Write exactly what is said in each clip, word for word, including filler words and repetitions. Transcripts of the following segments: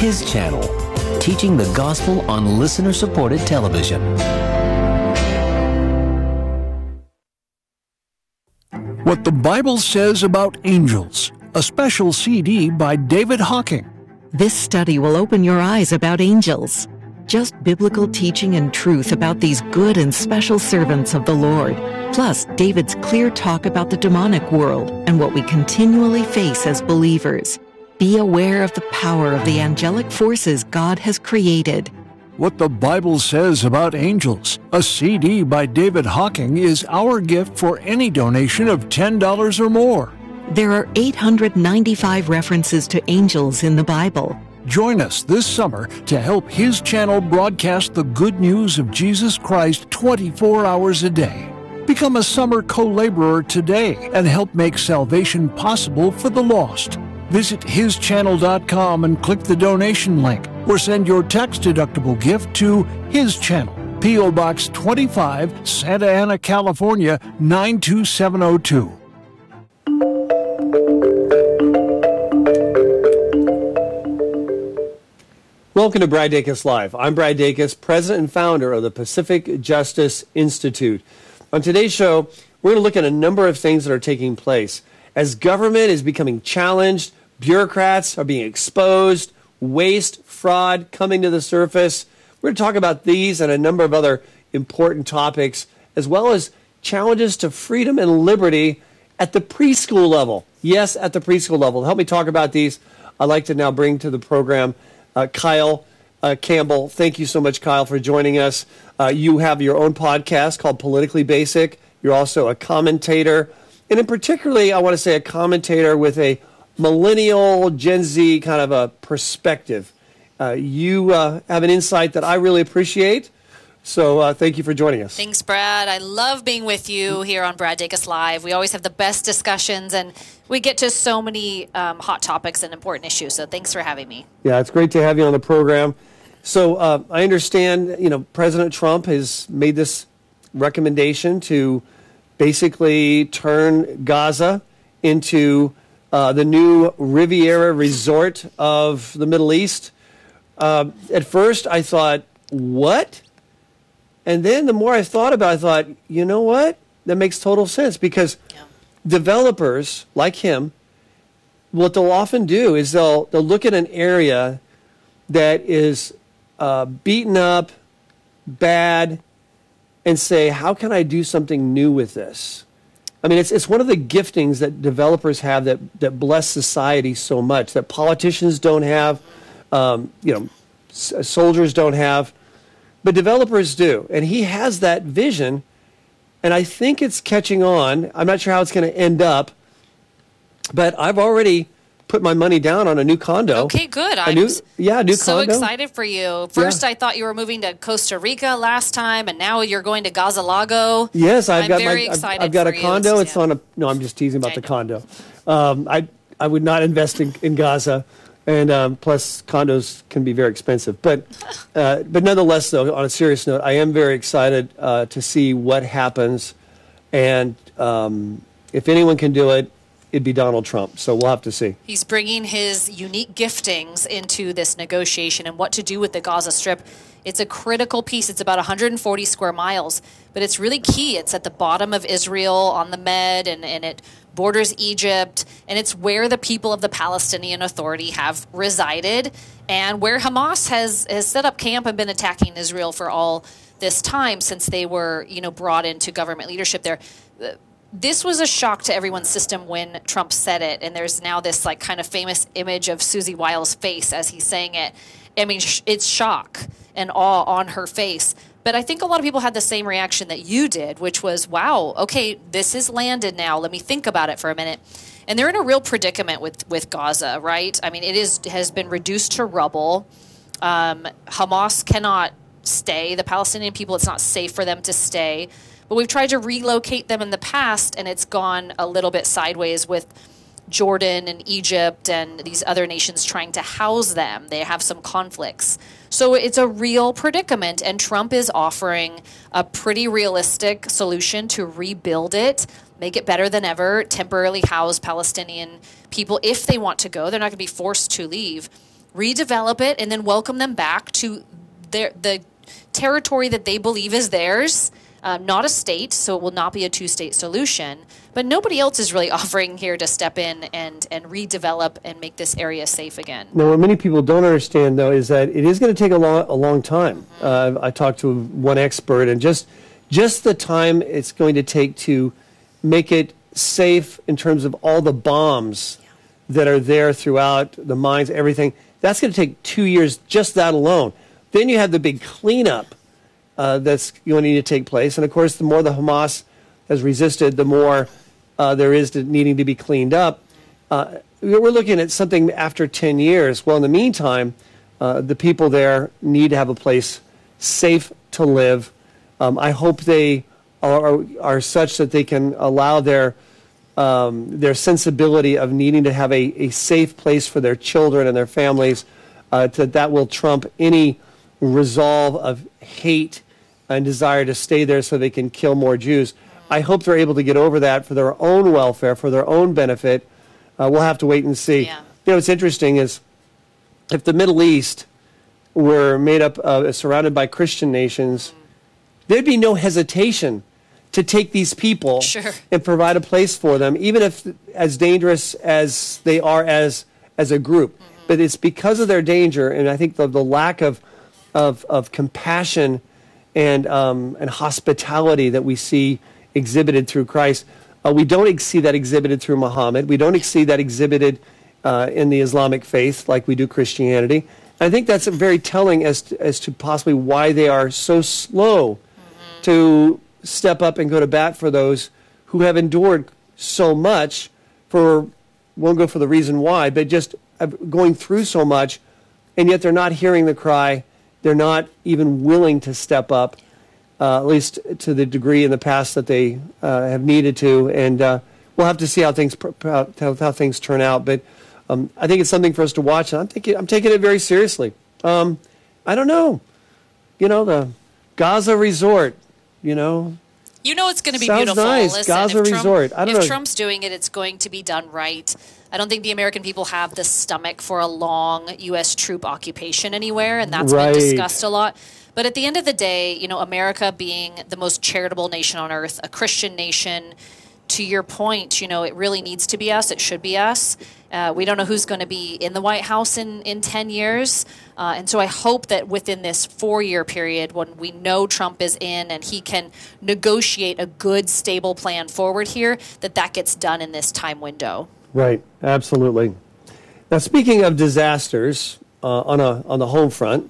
His Channel, teaching the gospel on listener-supported television. What the Bible Says About Angels, a special C D by David Hocking. This study will open your eyes about angels. Just biblical teaching and truth about these good and special servants of the Lord. Plus, David's clear talk about the demonic world and what we continually face as believers. Be aware of the power of the angelic forces God has created. What the Bible Says About Angels, a C D by David Hocking, is our gift for any donation of ten dollars or more. There are eight hundred ninety-five references to angels in the Bible. Join us this summer to help His Channel broadcast the good news of Jesus Christ twenty-four hours a day. Become a summer co-laborer today and help make salvation possible for the lost. Visit his channel dot com and click the donation link, or send your tax-deductible gift to His Channel, P O Box twenty-five, Santa Ana, California, nine two seven oh two. Welcome to Brad Dacus Live. I'm Brad Dacus, president and founder of the Pacific Justice Institute. On today's show, we're going to look at a number of things that are taking place. As government is becoming challenged, bureaucrats are being exposed, waste, fraud coming to the surface. We're going to talk about these and a number of other important topics, as well as challenges to freedom and liberty at the preschool level. Yes, at the preschool level. To help me talk about these, I'd like to now bring to the program uh, Kyle uh, Campbell. Thank you so much, Kyle, for joining us. Uh, you have your own podcast called Politically Basic. You're also a commentator, and in particularly, I want to say a commentator with a millennial, Gen Z kind of a perspective. Uh, you uh, have an insight that I really appreciate, so uh, thank you for joining us. Thanks, Brad. I love being with you here on Brad Dacus Live. We always have the best discussions, and we get to so many um, hot topics and important issues, so thanks for having me. Yeah, it's great to have you on the program. So uh, I understand, you know, President Trump has made this recommendation to basically turn Gaza into uh, the new Riviera resort of the Middle East. Uh, at first, I thought, what? And then the more I thought about it, I thought, you know what? That makes total sense, because yeah. developers like him, what they'll often do is they'll, they'll look at an area that is uh, beaten up, bad, and say, how can I do something new with this? I mean, it's, it's one of the giftings that developers have that, that bless society so much, that politicians don't have, um, you know, s- soldiers don't have, but developers do. And he has that vision, and I think it's catching on. I'm not sure how it's going to end up, but I've already put my money down on a new condo. Okay, good. I'm new, yeah, new so condo. excited for you. First, yeah. I thought you were moving to Costa Rica last time, and now you're going to Gaza Lago. Yes, I've I'm got very my. excited I've, I've got for a condo. you. It's yeah. on a. No, I'm just teasing about I the know. condo. Um, I I would not invest in, in Gaza, and um, plus condos can be very expensive. But uh, but nonetheless, though, on a serious note, I am very excited uh, to see what happens, and um, if anyone can do it, it'd be Donald Trump. So we'll have to see. He's bringing his unique giftings into this negotiation and what to do with the Gaza Strip. It's a critical piece. It's about one hundred forty square miles, but it's really key. It's at the bottom of Israel on the Med, and, and it borders Egypt, and it's where the people of the Palestinian Authority have resided and where Hamas has, has set up camp and been attacking Israel for all this time since they were, you know, brought into government leadership there. This was a shock to everyone's system when Trump said it, and there's now this like kind of famous image of Susie Wiles' face as he's saying it. I mean, sh- it's shock and awe on her face. But I think a lot of people had the same reaction that you did, which was, wow, okay, this is landed now. Let me think about it for a minute. And they're in a real predicament with, with Gaza, right? I mean, it is has been reduced to rubble. Um, Hamas cannot stay. The Palestinian people, it's not safe for them to stay. But we've tried to relocate them in the past, and it's gone a little bit sideways with Jordan and Egypt and these other nations trying to house them. They have some conflicts. So it's a real predicament, and Trump is offering a pretty realistic solution to rebuild it, make it better than ever, temporarily house Palestinian people if they want to go. They're not going to be forced to leave. redevelop it, and then welcome them back to their the territory that they believe is theirs. Uh, not a state, so it will not be a two-state solution. But nobody else is really offering here to step in and, and redevelop and make this area safe again. Now, what many people don't understand, though, is that it is going to take a long, a long time. Mm-hmm. Uh, I talked to one expert, and just just the time it's going to take to make it safe in terms of all the bombs yeah. that are there throughout the mines, everything, that's going to take two years, just that alone. Then you have the big cleanup uh, that's going to need to take place. And, of course, the more the Hamas has resisted, the more uh, there is to needing to be cleaned up. Uh, we're looking at something after ten years. Well, in the meantime, uh, the people there need to have a place safe to live. Um, I hope they are, are such that they can allow their um, their sensibility of needing to have a, a safe place for their children and their families, uh, to, that will trump any resolve of hate and desire to stay there so they can kill more Jews. I hope they're able to get over that for their own welfare, for their own benefit. Uh, we'll have to wait and see. Yeah. You know, what's interesting is if the Middle East were made up, uh, surrounded by Christian nations, there'd be no hesitation to take these people sure. and provide a place for them, even if as dangerous as they are as as a group. Mm-hmm. But it's because of their danger, and I think the, the lack of, of of compassion and um, and hospitality that we see exhibited through Christ. Uh, we don't ex- see that exhibited through Muhammad. We don't ex- see that exhibited uh, in the Islamic faith like we do Christianity. And I think that's very telling as to, as to possibly why they are so slow mm-hmm. to step up and go to bat for those who have endured so much for, won't go for the reason why, but just going through so much, and yet they're not hearing the cry. They're not even willing to step up, uh, at least to the degree in the past that they uh, have needed to. And uh, we'll have to see how things how, how things turn out. But um, I think it's something for us to watch, and I'm taking I'm taking it very seriously. Um, I don't know, you know, the Gaza resort. You know, you know it's going to be sounds beautiful. Nice. Listen, Gaza if Trump, resort. I don't if know. Trump's doing it, it's going to be done right. I don't think the American people have the stomach for a long U S troop occupation anywhere, and that's right. been discussed a lot. But at the end of the day, you know, America being the most charitable nation on earth, a Christian nation, to your point, you know, it really needs to be us. It should be us. Uh, we don't know who's going to be in the White House in, in ten years. Uh, and so I hope that within this four-year period, when we know Trump is in and he can negotiate a good, stable plan forward here, that that gets done in this time window. Right. Absolutely. Now, speaking of disasters uh, on a on the home front,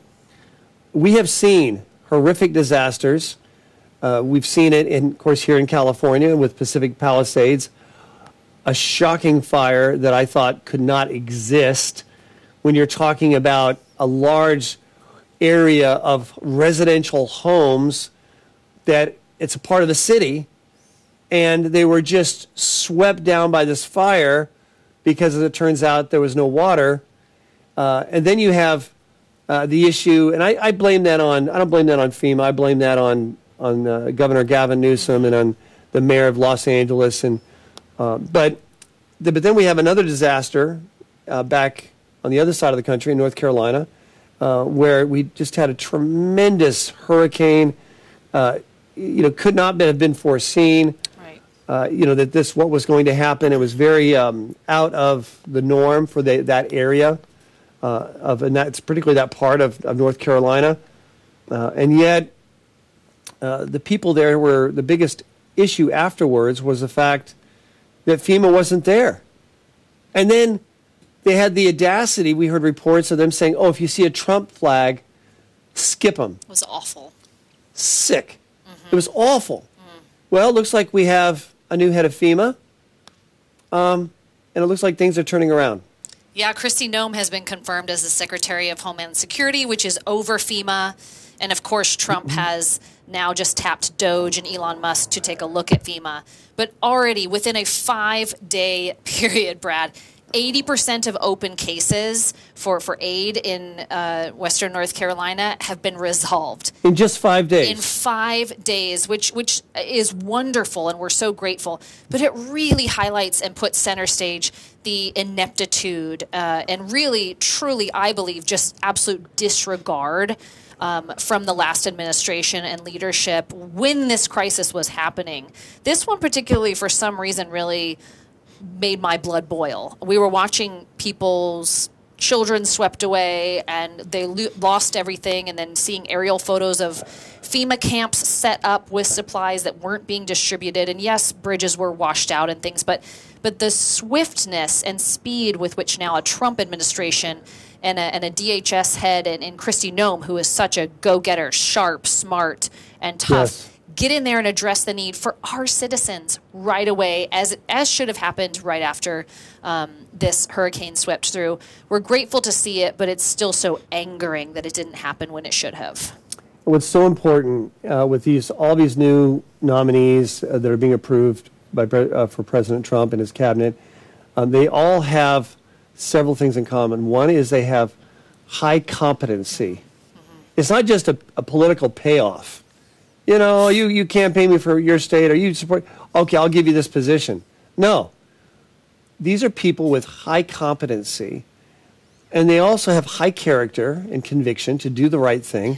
we have seen horrific disasters. Uh, we've seen it, in, of course, here in California with Pacific Palisades. A shocking fire that I thought could not exist when you're talking about a large area of residential homes that it's a part of the city, and they were just swept down by this fire because, as it turns out, there was no water. Uh, and then you have uh, the issue, and I, I blame that on, I don't blame that on FEMA, I blame that on, on uh, Governor Gavin Newsom and on the mayor of Los Angeles. And Uh, but, the, but then we have another disaster uh, back on the other side of the country in North Carolina, uh, where we just had a tremendous hurricane. Uh, you know, could not have been foreseen. Right. Uh, you know that this what was going to happen. It was very um, out of the norm for the, that area uh, of, and that's particularly that part of, of North Carolina. Uh, and yet, uh, the people there were the biggest issue afterwards was the fact that FEMA wasn't there. And then they had the audacity, we heard reports of them saying, oh, if you see a Trump flag, skip them. It was awful. Sick. Mm-hmm. It was awful. Mm. Well, it looks like we have a new head of FEMA, um, and it looks like things are turning around. Yeah, Kristi Noem has been confirmed as the Secretary of Homeland Security, which is over FEMA. And, of course, Trump mm-hmm. has now just tapped Doge and Elon Musk to take a look at FEMA. But already within a five-day period, Brad, eighty percent of open cases for, for aid in uh, Western North Carolina have been resolved. In just five days. In five days, which which is wonderful, and we're so grateful. But it really highlights and puts center stage the ineptitude uh, and really, truly, I believe, just absolute disregard Um, from the last administration and leadership when this crisis was happening. This one particularly, for some reason, really made my blood boil. We were watching people's children swept away, and they lo- lost everything, and then seeing aerial photos of FEMA camps set up with supplies that weren't being distributed. And yes, bridges were washed out and things, but but the swiftness and speed with which now a Trump administration and a, and a D H S head and, and Kristi Noem, who is such a go-getter, sharp, smart, and tough, Yes. get in there and address the need for our citizens right away, as as should have happened right after um, this hurricane swept through. We're grateful to see it, but it's still so angering that it didn't happen when it should have. What's so important uh, with these all these new nominees uh, that are being approved by pre- uh, for President Trump and his cabinet, um, they all have several things in common. One is they have high competency. Mm-hmm. It's not just a, a political payoff. You know, you, you campaign me for your state, or you support, okay, I'll give you this position. No. These are people with high competency, and they also have high character and conviction to do the right thing.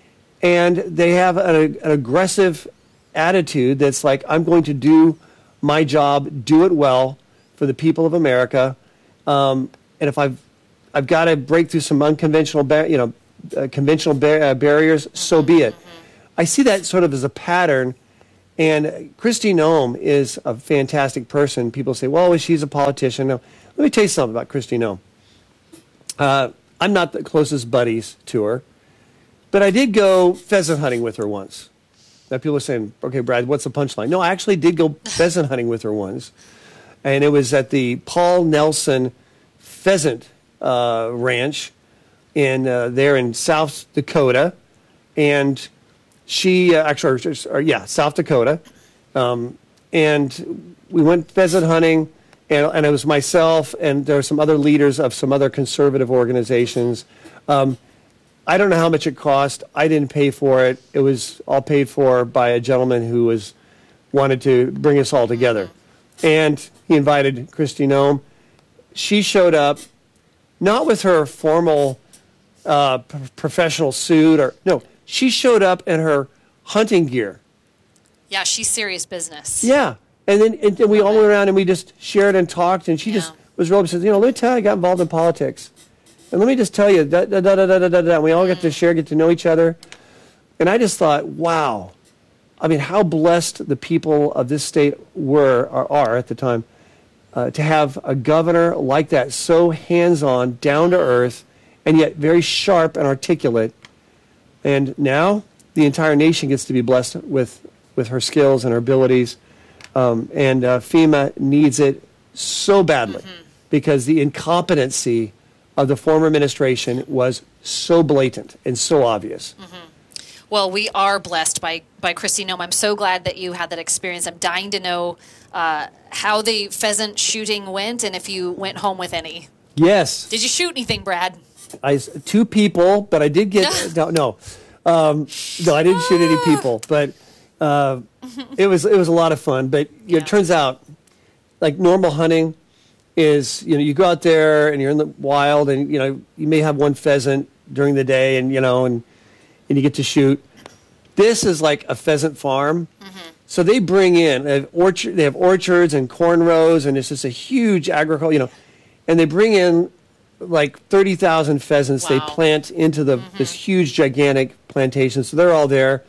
And they have an, an aggressive attitude that's like, I'm going to do my job, do it well for the people of America. Um, and if I've I've got to break through some unconventional, bar- you know, uh, conventional bar- uh, barriers, so be it. I see that sort of as a pattern. And Kristi Noem is a fantastic person. People say, well, she's a politician. No, let me tell you something about Kristi Noem. Uh, I'm not the closest buddies to her, but I did go pheasant hunting with her once. Now people are saying, okay, Brad, what's the punchline? No, I actually did go pheasant hunting with her once. And it was at the Paul Nelson Pheasant uh, Ranch in uh, there in South Dakota. And she, uh, actually, or, or, yeah, South Dakota. Um, and we went pheasant hunting, and, and it was myself, and there were some other leaders of some other conservative organizations. Um, I don't know how much it cost. I didn't pay for it. It was all paid for by a gentleman who was wanted to bring us all together. And he invited Kristi Noem. She showed up, not with her formal uh, p- professional suit, or no, she showed up in her hunting gear. Yeah, she's serious business. Yeah, and then and, and we all went around and we just shared and talked, and she Yeah. just was real. Says, you know, let me tell you, I got involved in politics, and let me just tell you, da da da da da da da. And we all get to share, get to know each other, and I just thought, wow. I mean, how blessed the people of this state were, or are at the time, uh, to have a governor like that, so hands-on, down-to-earth, and yet very sharp and articulate. And now the entire nation gets to be blessed with, with her skills and her abilities. Um, and uh, FEMA needs it so badly mm-hmm. because the incompetency of the former administration was so blatant and so obvious. Mm-hmm. Well, we are blessed by, by Kristi Noem. I'm so glad that you had that experience. I'm dying to know uh, how the pheasant shooting went and if you went home with any. Yes. Did you shoot anything, Brad? I, two people, but I did get, no, no, um, no, I didn't shoot any people, but uh, it was it was a lot of fun. But you know, Yeah. it turns out, like normal hunting is, you know, you go out there and you're in the wild and, you know, you may have one pheasant during the day and, you know, and and you get to shoot. This is like a pheasant farm. Mm-hmm. So they bring in, they have, orchard, they have orchards and corn rows, and it's just a huge agriculture, you know, and they bring in like thirty thousand pheasants. Wow. They plant into the Mm-hmm. this huge, gigantic plantation. So they're all there.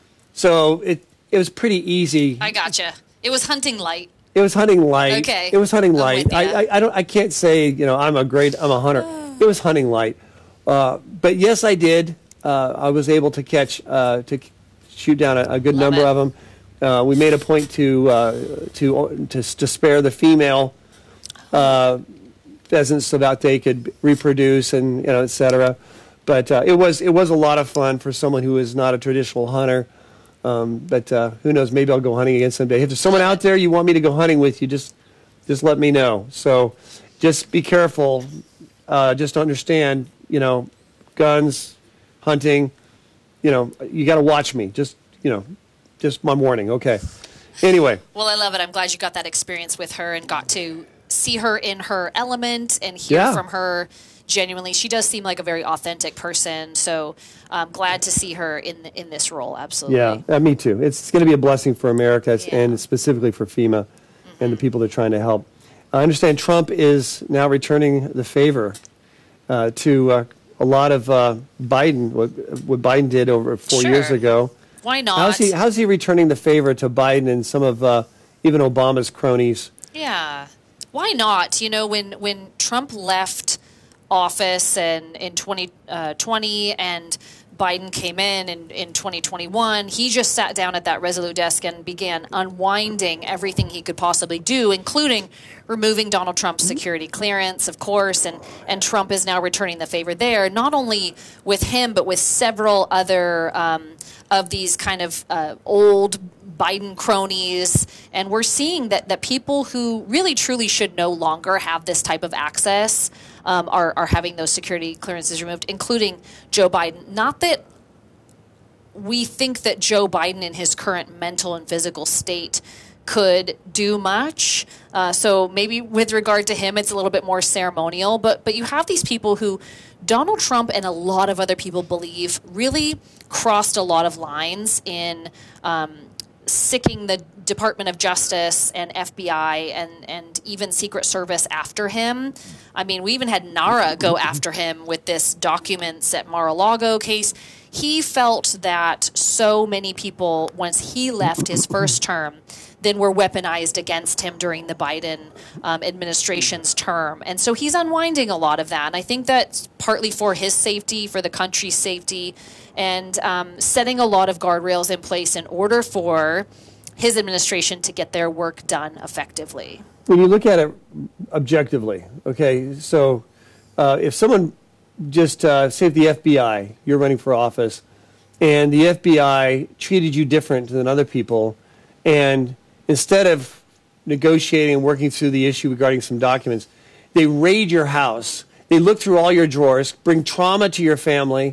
So it it was pretty easy. I gotcha. It was hunting light. It was hunting light. Okay. It was hunting I'm light. with ya. I, I, I don't. I can't say, you know, I'm a great. I'm a hunter. It was hunting light. Uh, but yes, I did. Uh, I was able to catch uh, to shoot down a, a good Love number it. of them. Uh, we made a point to uh, to to to spare the female uh, pheasants so that they could reproduce and, you know, et cetera. But uh, it was it was a lot of fun for someone who is not a traditional hunter. Um, but uh, who knows? Maybe I'll go hunting again someday. If there's someone out there you want me to go hunting with, you just just let me know. So, just be careful. Uh, just understand, you know, guns, hunting, you know, you got to watch me. Just, you know, just my warning. Okay. Anyway. Well, I love it. I'm glad you got that experience with her and got to see her in her element and hear yeah. from her genuinely. She does seem like a very authentic person. So I'm glad to see her in in this role. Absolutely. Yeah, uh, me too. It's, it's going to be a blessing for America Yeah. and specifically for FEMA mm-hmm. and the people they're trying to help. I understand Trump is now returning the favor uh, to uh, a lot of uh, Biden, what, what Biden did over four Sure. years ago. Why not? How's he, how's he returning the favor to Biden and some of uh, even Obama's cronies? Yeah. Why not? You know, when, when Trump left office and in twenty twenty and Biden came in, in in twenty twenty-one, he just sat down at that Resolute desk and began unwinding everything he could possibly do, including removing Donald Trump's security clearance, of course, and, and Trump is now returning the favor there, not only with him, but with several other um, of these kind of uh, old Biden cronies. And we're seeing that, that people who really truly should no longer have this type of access um, are, are having those security clearances removed, including Joe Biden. Not that we think that Joe Biden in his current mental and physical state could do much. Uh, so maybe with regard to him, it's a little bit more ceremonial. But but you have these people who Donald Trump and a lot of other people believe really crossed a lot of lines in um, sicking the Department of Justice and F B I and, and even Secret Service after him. I mean, we even had NARA go after him with this documents at Mar-a-Lago case. He felt that so many people, once he left his first term, then were weaponized against him during the Biden um, administration's term. And so he's unwinding a lot of that. And I think that's partly for his safety, for the country's safety, and um, setting a lot of guardrails in place in order for his administration to get their work done effectively. When you look at it objectively, okay, so uh, if someone just, uh, say if the F B I, you're running for office, and the F B I treated you different than other people, and instead of negotiating and working through the issue regarding some documents, they raid your house, they look through all your drawers, bring trauma to your family.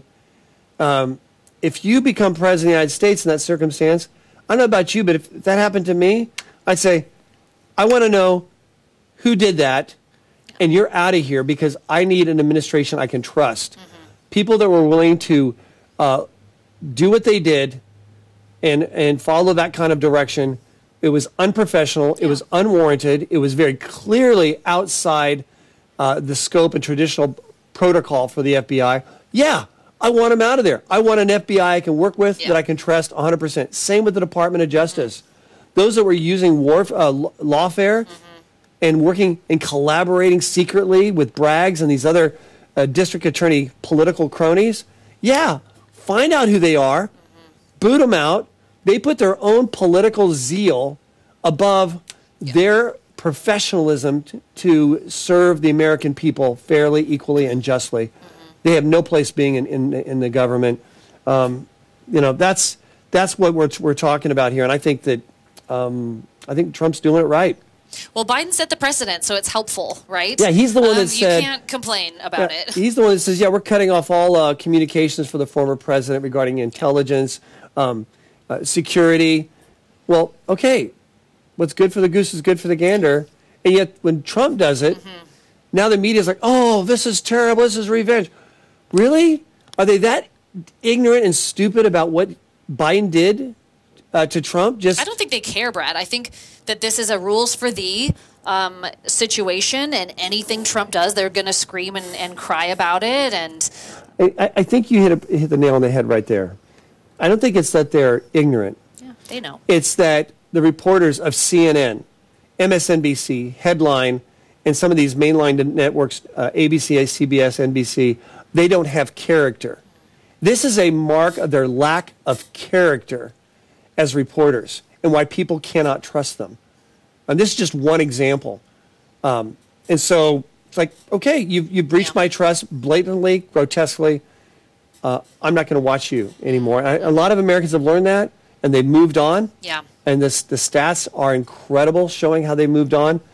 Um, if you become president of the United States in that circumstance, I don't know about you, but if that happened to me, I'd say, I want to know who did that, and you're out of here because I need an administration I can trust. Mm-hmm. People that were willing to uh, do what they did and, and follow that kind of direction. It was unprofessional. Yeah. It was unwarranted. It was very clearly outside uh, the scope and traditional protocol for the F B I. Yeah, I want them out of there. I want an F B I I can work with, yeah. that I can trust one hundred percent. Same with the Department of Justice. Mm-hmm. Those that were using war, uh, lawfare mm-hmm. and working and collaborating secretly with Braggs and these other uh, district attorney political cronies, yeah, find out who they are, mm-hmm. boot them out. They put their own political zeal above yeah. their professionalism t- to serve the American people fairly, equally, and justly. Mm-hmm. They have no place being in, in, in the government. Um, you know, that's that's what we're we're talking about here, and I think that um, I think Trump's doing it right. Well, Biden set the precedent, so it's helpful, right? Yeah, he's the one um, that said... You can't complain about yeah, it. He's the one that says, yeah, we're cutting off all uh, communications for the former president regarding intelligence, um, uh, security. Well, okay, what's good for the goose is good for the gander. And yet, when Trump does it, mm-hmm. now the media's like, oh, this is terrible, this is revenge. Really? Are they that ignorant and stupid about what Biden did uh, to Trump? Just I don't think they care, Brad. I think that this is a rules for thee um, situation, and anything Trump does, they're going to scream and, and cry about it. And I, I think you hit, a, hit the nail on the head right there. I don't think it's that they're ignorant. Yeah, they know. It's that the reporters of C N N, M S N B C, Headline, and some of these mainline networks, uh, A B C, C B S, N B C, they don't have character. This is a mark of their lack of character as reporters and why people cannot trust them. And this is just one example. Um, and so it's like, okay, you've, you've breached yeah. my trust blatantly, grotesquely. Uh, I'm not going to watch you anymore. I, a lot of Americans have learned that, and they've moved on. Yeah. And this, the stats are incredible, showing how they moved on.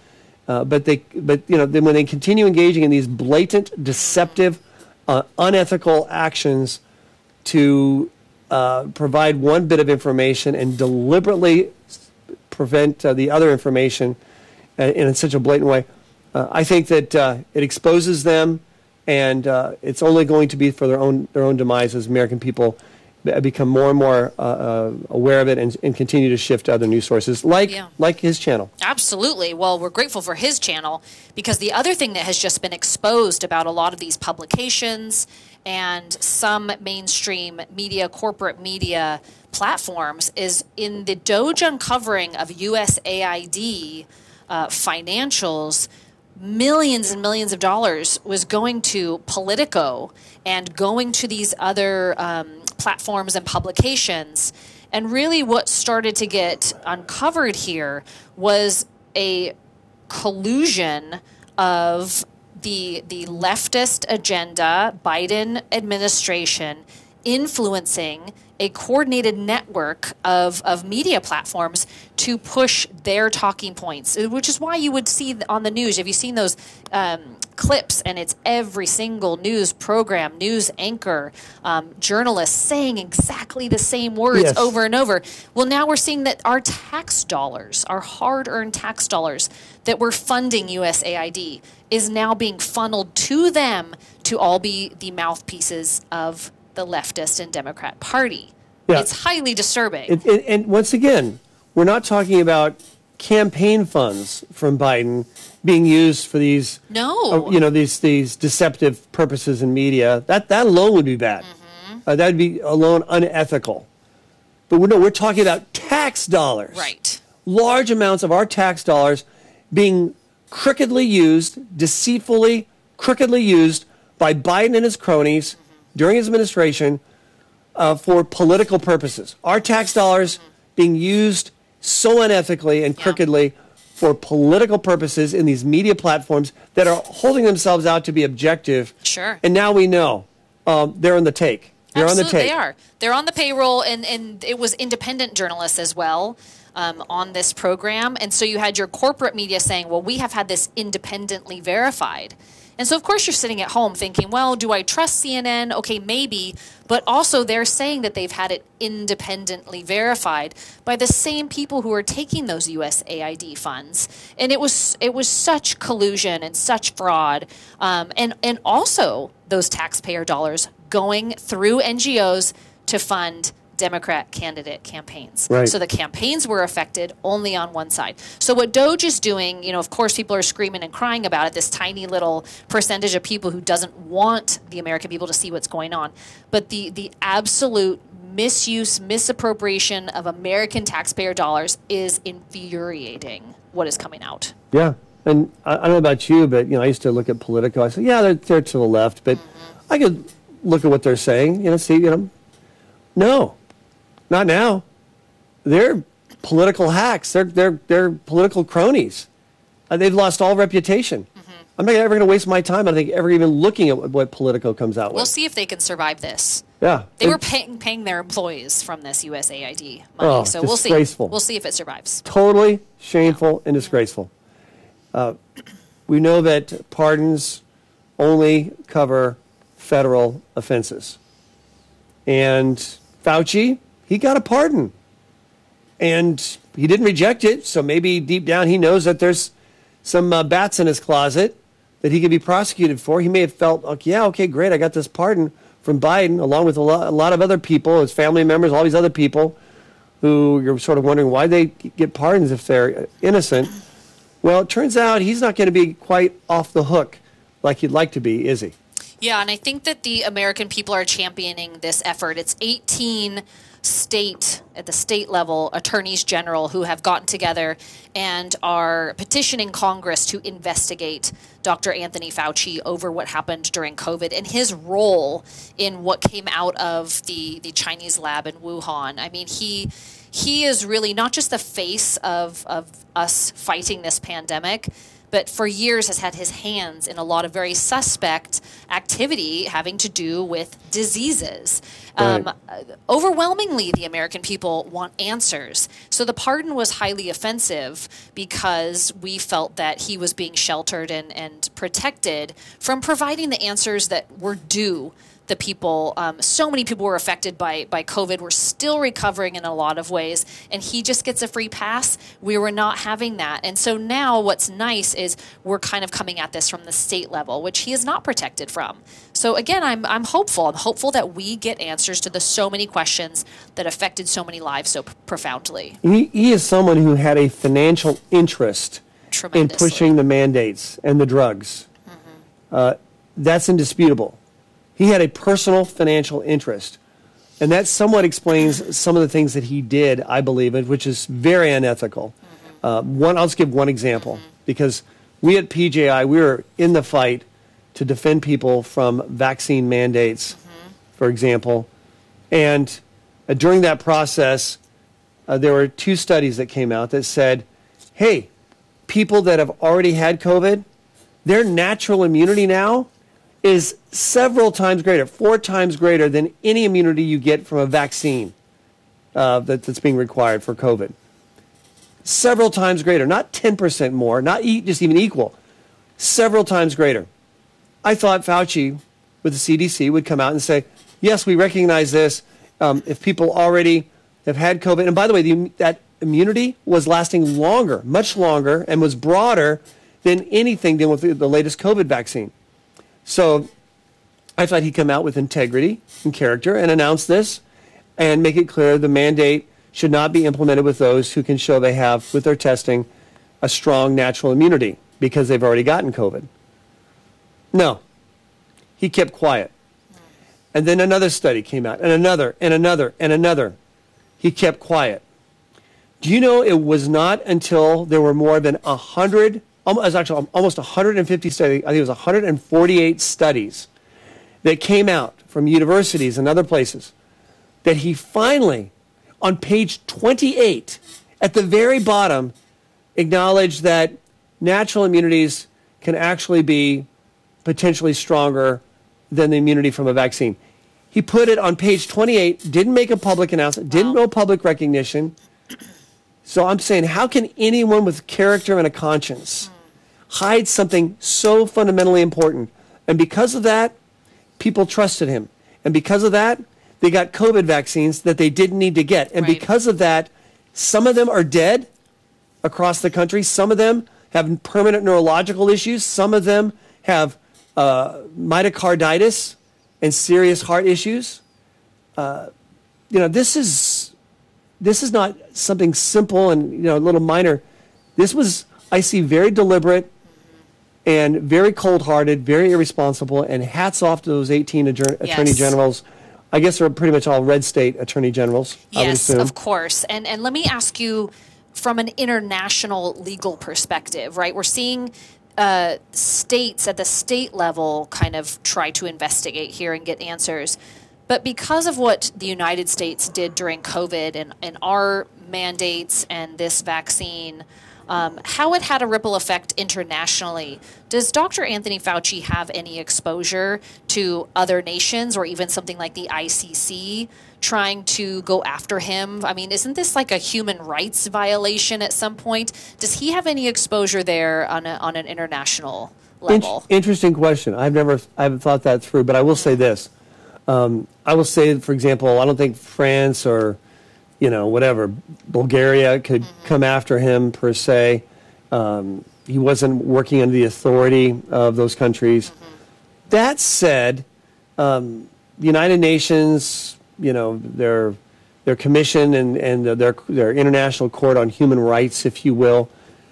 Uh, but they, but you know, then when they continue engaging in these blatant, deceptive, uh, unethical actions to uh, provide one bit of information and deliberately prevent uh, the other information uh, in such a blatant way, uh, I think that uh, it exposes them, and uh, it's only going to be for their own their own demise as American people become more and more uh, uh, aware of it and, and continue to shift to other news sources like Yeah. like his channel. Absolutely. Well, we're grateful for his channel, because the other thing that has just been exposed about a lot of these publications and some mainstream media, corporate media platforms, is in the Doge uncovering of U S A I D uh, financials, millions and millions of dollars was going to Politico and going to these other um, platforms and publications. And really what started to get uncovered here was a collusion of the the leftist agenda, Biden administration, influencing a coordinated network of, of media platforms to push their talking points, which is why you would see on the news, have you seen those um, clips, and it's every single news program, news anchor, um, journalist saying exactly the same words Yes. over and over. Well, now we're seeing that our tax dollars, our hard-earned tax dollars that we're funding U S A I D is now being funneled to them to all be the mouthpieces of the leftist and Democrat Party. Yeah. It's highly disturbing. It, it, and once again, we're not talking about campaign funds from Biden being used for these, no. uh, you know, these these deceptive purposes in media. That that alone would be bad. Mm-hmm. Uh, that would be alone unethical. But we're, no, we're talking about tax dollars. Right. Large amounts of our tax dollars being crookedly used, deceitfully, crookedly used by Biden and his cronies during his administration uh, for political purposes. Our tax dollars mm-hmm. being used so unethically and crookedly yeah. for political purposes in these media platforms that are holding themselves out to be objective. Sure. And now we know um, they're on the take. They're Absolutely, on the take. They are. They're on the payroll, and, and it was independent journalists as well um, on this program. And so you had your corporate media saying, well, we have had this independently verified. And so, of course, you're sitting at home thinking, well, do I trust C N N? Okay, maybe. But also they're saying that they've had it independently verified by the same people who are taking those U S A I D funds. And it was it was such collusion and such fraud. Um, and, and also those taxpayer dollars going through N G Os to fund Democrat candidate campaigns. Right. So the campaigns were affected only on one side. So what Doge is doing, you know, of course people are screaming and crying about it, this tiny little percentage of people who doesn't want the American people to see what's going on. But the, the absolute misuse, misappropriation of American taxpayer dollars is infuriating, what is coming out. Yeah. And I, I don't know about you, but, you know, I used to look at Politico. I said, yeah, they're, they're to the left. But mm-hmm. I could look at what they're saying, you know, see, you know, no. Not now. They're political hacks. They're they're they're political cronies. Uh, they've lost all reputation. Mm-hmm. I'm not ever going to waste my time, I think, ever even looking at what, what Politico comes out with. We'll see if they can survive this. Yeah. They it, were paying, paying their employees from this U S A I D money. Oh, so we'll see. disgraceful. We'll see if it survives. Totally shameful and disgraceful. Uh, we know that pardons only cover federal offenses. And Fauci, he got a pardon. And he didn't reject it, so maybe deep down he knows that there's some uh, bats in his closet that he could be prosecuted for. He may have felt, okay, yeah, okay, great, I got this pardon from Biden, along with a lot, a lot of other people, his family members, all these other people who you're sort of wondering why they get pardons if they're innocent. Well, it turns out he's not going to be quite off the hook like he'd like to be, is he? Yeah, and I think that the American people are championing this effort. It's eighteen state, at the state level, attorneys general who have gotten together and are petitioning Congress to investigate Doctor Anthony Fauci over what happened during COVID and his role in what came out of the, the Chinese lab in Wuhan. I mean, he he is really not just the face of, of us fighting this pandemic, but for years has had his hands in a lot of very suspect activity having to do with diseases. Right. Um, overwhelmingly, the American people want answers. So the pardon was highly offensive because we felt that he was being sheltered and, and protected from providing the answers that were due the people. Um, so many people were affected by, by COVID. We're still recovering in a lot of ways, and he just gets a free pass. We were not having that. And so now what's nice is we're kind of coming at this from the state level, which he is not protected from. So again, I'm I'm hopeful. I'm hopeful that we get answers to the so many questions that affected so many lives so p- profoundly. He, he is someone who had a financial interest in pushing the mandates and the drugs. Mm-hmm. Uh, that's indisputable. He had a personal financial interest. And that somewhat explains some of the things that he did, I believe, which is very unethical. Mm-hmm. Uh, one, I'll just give one example, mm-hmm. because we at P J I, we were in the fight to defend people from vaccine mandates, mm-hmm. for example. And uh, during that process, uh, there were two studies that came out that said, hey, people that have already had COVID, their natural immunity now is several times greater, four times greater than any immunity you get from a vaccine uh, that, that's being required for COVID. Several times greater, not ten percent more, not e- just even equal, several times greater. I thought Fauci with the C D C would come out and say, yes, we recognize this. Um, if people already have had COVID, and by the way, the, that immunity was lasting longer, much longer, and was broader than anything done with the, the latest COVID vaccine. So I thought he'd come out with integrity and character and announce this and make it clear the mandate should not be implemented with those who can show they have, with their testing, a strong natural immunity because they've already gotten COVID. No. He kept quiet. And then another study came out, and another, and another, and another. He kept quiet. Do you know it was not until there were more than one hundred Almost, actually, almost one hundred fifty studies, I think it was one hundred forty-eight studies that came out from universities and other places, that he finally, on page twenty-eight, at the very bottom, acknowledged that natural immunities can actually be potentially stronger than the immunity from a vaccine. He put it on page twenty-eight, didn't make a public announcement, didn't know public recognition. So I'm saying, how can anyone with character and a conscience hide something so fundamentally important? And because of that, people trusted him. And because of that, they got COVID vaccines that they didn't need to get. And right. because of that, some of them are dead across the country. Some of them have permanent neurological issues. Some of them have uh, myocarditis and serious heart issues. Uh, you know, this is... This is not something simple and, you know, a little minor. This was, I see, very deliberate and very cold-hearted, very irresponsible, and hats off to those eighteen adjour- yes. attorney generals. I guess they're pretty much all red state attorney generals, yes, I would assume. Of course. And and let me ask you, from an international legal perspective, right? We're seeing uh, states at the state level kind of try to investigate here and get answers. But because of what the United States did during COVID and, and our mandates and this vaccine, um, how it had a ripple effect internationally, does Doctor Anthony Fauci have any exposure to other nations or even something like the I C C trying to go after him? I mean, isn't this like a human rights violation at some point? Does he have any exposure there on, a, on an international level? In- interesting question. I've never I haven't thought that through, but I will say this. Um, I will say, for example, I don't think France or, you know, whatever, Bulgaria could mm-hmm. come after him per se. Um, he wasn't working under the authority of those countries. Mm-hmm. That said, um, the United Nations, you know, their their commission and, and their their International Court on Human Rights, if you will,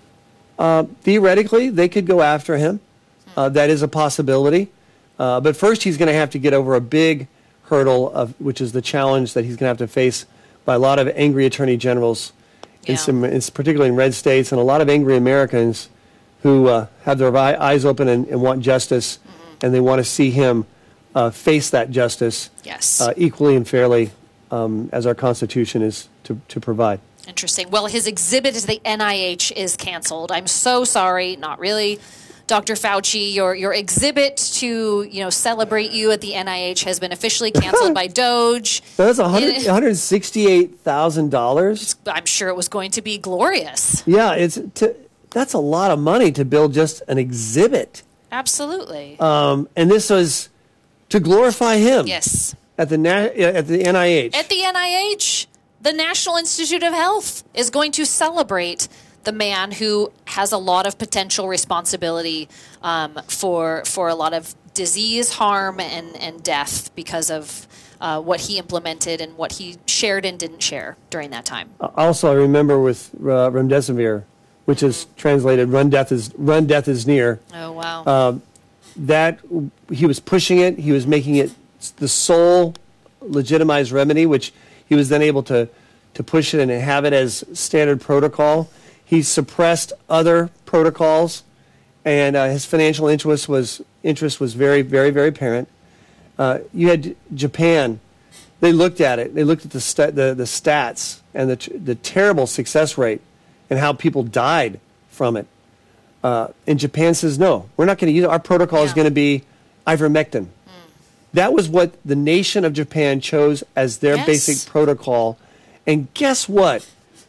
uh, theoretically, they could go after him. Mm-hmm. Uh, that is a possibility. Uh, but first, he's going to have to get over a big hurdle, of, which is the challenge that he's going to have to face by a lot of angry attorney generals, yeah. in some, in, particularly in red states, and a lot of angry Americans who uh, have their eyes open and, and want justice, mm-hmm. and they want to see him uh, face that justice yes. uh, equally and fairly um, as our Constitution is to, to provide. Interesting. Well, his exhibit at the N I H is canceled. I'm so sorry. Not really. Doctor Fauci, your your exhibit to, you know, celebrate you at the N I H has been officially canceled by Doge. That's one hundred sixty-eight thousand dollars. I'm sure it was going to be glorious. Yeah, it's to, that's a lot of money to build just an exhibit. Absolutely. Um, and this was to glorify him. Yes. At the na- at the N I H. At the N I H, the National Institute of Health is going to celebrate the man who has a lot of potential responsibility um, for for a lot of disease, harm, and, and death because of uh, what he implemented and what he shared and didn't share during that time. Also, I remember with uh, remdesivir, which is translated "run death is run death is near." Oh wow! Uh, that he was pushing it. He was making it the sole legitimized remedy, which he was then able to to push it and have it as standard protocol. He suppressed other protocols, and uh, his financial interest was interest was very, very, very apparent. Uh, you had Japan; they looked at it. They looked at the st- the, the stats and the t- the terrible success rate and how people died from it. Uh, and Japan says, "No, we're not going to use it. Our protocol yeah. is going to be ivermectin." Mm. That was what the nation of Japan chose as their yes. basic protocol. And guess what?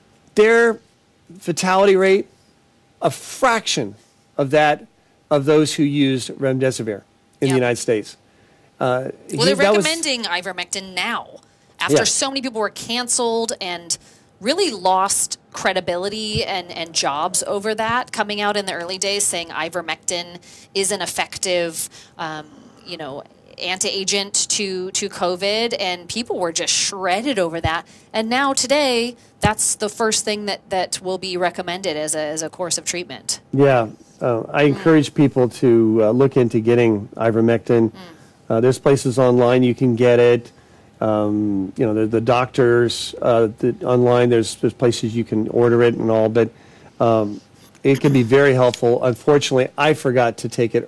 Their fatality rate, a fraction of that of those who used remdesivir in yeah. the United States. Uh, well, he, they're was, recommending ivermectin now after yeah. so many people were canceled and really lost credibility and, and jobs over that, coming out in the early days saying ivermectin is an effective, um, you know, anti-agent to, to COVID, and people were just shredded over that. And now today, that's the first thing that, that will be recommended as a, as a course of treatment. Yeah, uh, I encourage mm. people to uh, look into getting ivermectin. Mm. Uh, there's places online you can get it. Um, you know, the, the doctors uh, the, online, there's, there's places you can order it and all, but um, it can be very helpful. Unfortunately, I forgot to take it